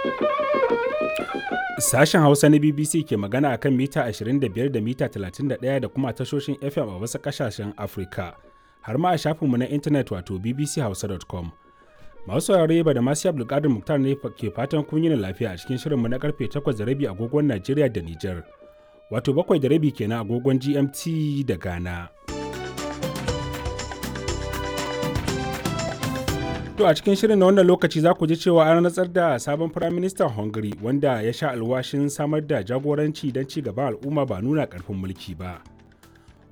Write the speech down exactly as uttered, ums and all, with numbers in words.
Sashen Hausa na B B C ke magana a kan mita ashirin da biyar da mita talatin da ɗaya da kuma tashoshin F M a wasu ƙasashen Afirka, har ma a shafinmu na intanet wato b b c hausa dot com. Masu saurare ba da masu Abdulkadir Muktar ne ke fatan kun yini lafiya a cikin shirinmu na karfe takwas da rabi agogon Najeriya da Nijar, wato bakwai da rabi kenan agogon G M T da Ghana. To a cikin shirin na wannan lokaci za ku ji cewa an rantsar da sabon firaministan Hungary wanda ya sha alwashin samar da jagoranci don ci gaban al'umma ba nuna ƙarfin mulki ba.